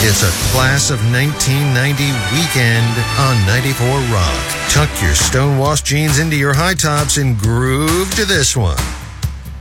It's a class of 1990 weekend on 94 Rock. Tuck your stonewashed jeans into your high tops and groove to this one.